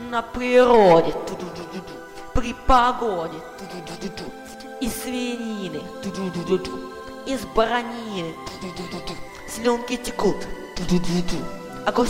на природе, при погоде, из свинины, из баранины, слюнки текут,